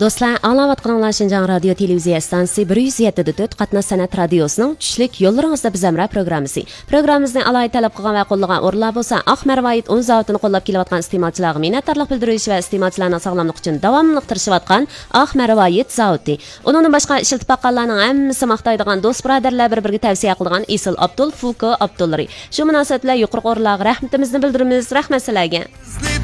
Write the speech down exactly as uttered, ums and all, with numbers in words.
Do'stlar, anglayotganinglar Şinjan radio televiziya stansiyasi bir yuz yetti nuqta to'rt Qatnash san'at radiosining tushlik yo'llaringizda bizamra programmasi. Programmamizni alohida talab qilgan va qo'llagan o'rinlar bo'lsa, Aq Marvoyit un zavodini qo'llab kelayotgan iste'molchilarga minnatdorlik bildirish va iste'molchilarning sog'lomligi uchun davomli tirishayotgan Aq Marvoyit zavodi. Uningdan boshqa ishiltib baqqanlarning hammasi maqtaydigan do'st birodarlar bir-biriga tavsiya qilgan Isil Abdul Fuko Abdullari. Shu munosabat bilan yuqori o'rinlarga rahmatimizni bildiramiz. Rahmat sizlarga.